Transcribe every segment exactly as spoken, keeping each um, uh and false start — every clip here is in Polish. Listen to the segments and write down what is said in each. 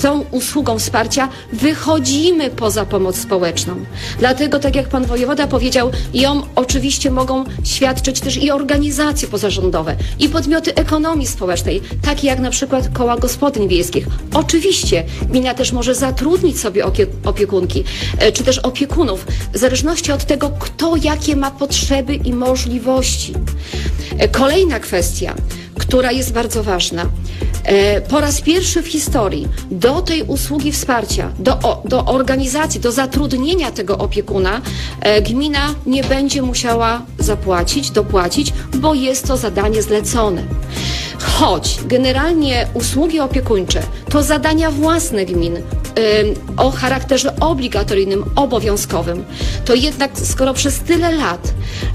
tą usługą wsparcia wychodzimy poza pomoc społeczną. Dlatego, tak jak pan wojewoda powiedział, ją oczywiście mogą świadczyć też i organizacje pozarządowe, i podmioty ekonomii społecznej, takie jak na przykład koła gospodyń wiejskich. Oczywiście gmina też może zatrudnić sobie opie- opiekunki, e, czy też opiekunów, w zależności od tego, kto jakie ma potrzeby i możliwości. E, kolejna kwestia, która jest bardzo ważna. E, po raz pierwszy w historii do tej usługi wsparcia, do, o, do organizacji, do zatrudnienia tego opiekuna e, gmina nie będzie musiała zapłacić, dopłacić, bo jest to zadanie zlecone. Choć generalnie usługi opiekuńcze to zadania własne gmin, o charakterze obligatoryjnym, obowiązkowym, to jednak skoro przez tyle lat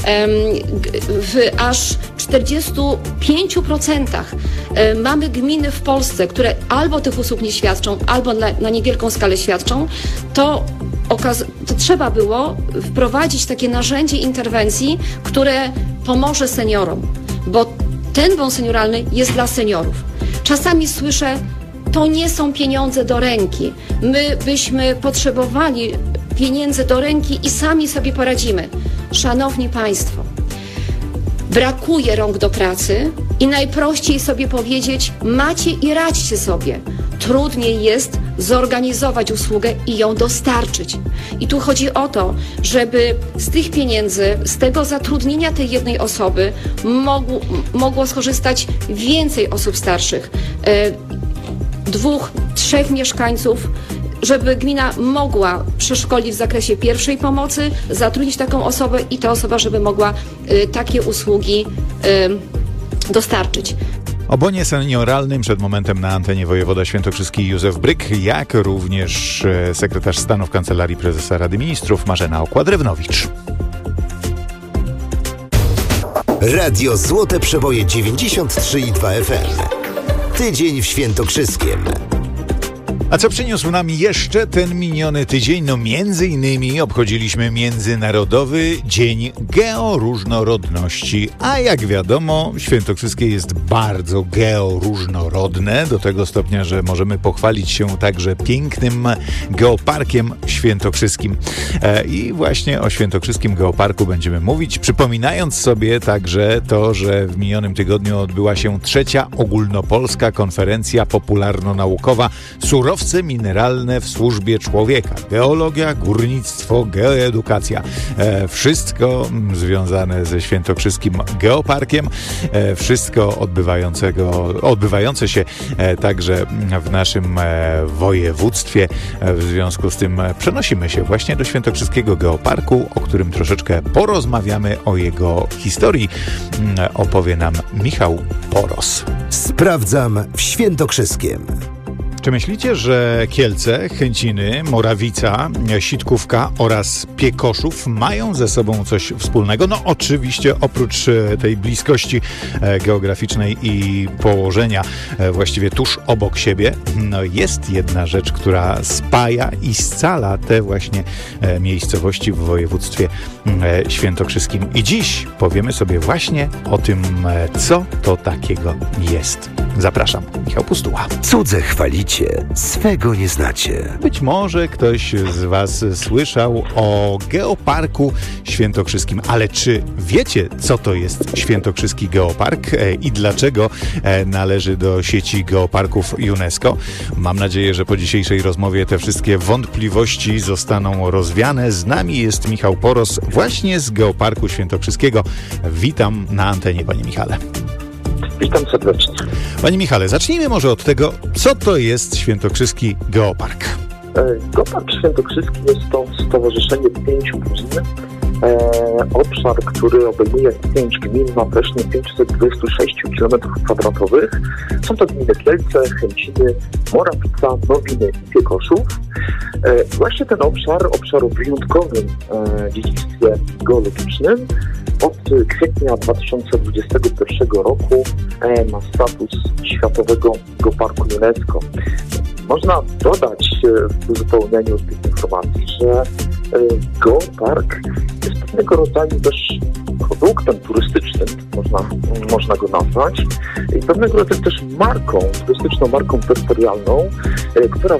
w aż czterdziestu pięciu procentach mamy gminy w Polsce, które albo tych usług nie świadczą, albo na, na niewielką skalę świadczą, to, okaz- to trzeba było wprowadzić takie narzędzie interwencji, które pomoże seniorom, bo ten bon senioralny jest dla seniorów. Czasami słyszę, to nie są pieniądze do ręki. My byśmy potrzebowali pieniędzy do ręki i sami sobie poradzimy. Szanowni Państwo, brakuje rąk do pracy i najprościej sobie powiedzieć, macie i radźcie sobie. Trudniej jest zorganizować usługę i ją dostarczyć. I tu chodzi o to, żeby z tych pieniędzy, z tego zatrudnienia tej jednej osoby mogło, mogło skorzystać więcej osób starszych. Dwóch, trzech mieszkańców, żeby gmina mogła przeszkolić w zakresie pierwszej pomocy, zatrudnić taką osobę i ta osoba, żeby mogła y, takie usługi y, dostarczyć. O bonie senioralnym przed momentem na antenie wojewoda świętokrzyski Józef Bryk, jak również sekretarz stanu w Kancelarii Prezesa Rady Ministrów Marzena Okła-Drewnowicz. Radio Złote Przeboje dziewięćdziesiąt trzy i dwa F M. Tydzień w Świętokrzyskiem. A co przyniósł nam jeszcze ten miniony tydzień? No między innymi obchodziliśmy Międzynarodowy Dzień Georóżnorodności. A jak wiadomo, Świętokrzyskie jest bardzo georóżnorodne, do tego stopnia, że możemy pochwalić się także pięknym geoparkiem świętokrzyskim. E, I właśnie o Świętokrzyskim Geoparku będziemy mówić, przypominając sobie także to, że w minionym tygodniu odbyła się trzecia ogólnopolska konferencja popularno-naukowa Surowce mineralne w służbie człowieka. Geologia, górnictwo, geoedukacja. E, wszystko związane ze Świętokrzyskim Geoparkiem. E, wszystko odbywającego, odbywające się e, także w naszym e, województwie. E, w związku z tym przenosimy się właśnie do Świętokrzyskiego Geoparku, o którym troszeczkę porozmawiamy, o jego historii. E, opowie nam Michał Poros. Sprawdzam w Świętokrzyskiem. Czy myślicie, że Kielce, Chęciny, Morawica, Sitkówka oraz Piekoszów mają ze sobą coś wspólnego? No oczywiście oprócz tej bliskości geograficznej i położenia właściwie tuż obok siebie, no jest jedna rzecz, która spaja i scala te właśnie miejscowości w województwie świętokrzyskim. I dziś powiemy sobie właśnie o tym, co to takiego jest. Zapraszam, Michał Pustuła. Cudze chwalicie, swego nie znacie. Być może ktoś z Was słyszał o Geoparku Świętokrzyskim, ale czy wiecie, co to jest Świętokrzyski Geopark i dlaczego należy do sieci geoparków UNESCO? Mam nadzieję, że po dzisiejszej rozmowie te wszystkie wątpliwości zostaną rozwiane. Z nami jest Michał Poros właśnie z Geoparku Świętokrzyskiego. Witam na antenie, panie Michale. Witam serdecznie. Panie Michale, zacznijmy może od tego, co to jest Świętokrzyski Geopark. Geopark Świętokrzyski jest to stowarzyszenie pięciu gmin. E, obszar, który obejmuje pięć gmin, ma wreszcie pięćset dwadzieścia sześć kilometrów kwadratowych. Są to gminy Kielce, Chęciny, Morawica, Nowiny i Piekoszów. E, właśnie ten obszar, obszar o wyjątkowym e, dziedzictwie geologicznym, od kwietnia dwa tysiące dwudziestego pierwszego roku e, ma status Światowego Geoparku UNESCO. Można dodać w uzupełnieniu tych informacji, że geopark jest pewnego rodzaju też produktem turystycznym, można, można go nazwać, i pewnego rodzaju też marką, turystyczną marką terytorialną, która